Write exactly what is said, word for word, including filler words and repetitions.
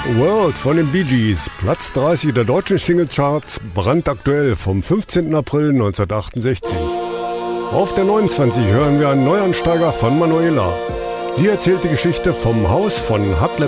World von den Bee Gees, Platz dreißig der deutschen Singlecharts, brandaktuell vom fünfzehnten April neunzehnhundertachtundsechzig. Auf der neunundzwanzig hören wir einen Neuansteiger von Manuela. Sie erzählt die Geschichte vom Haus von Hatle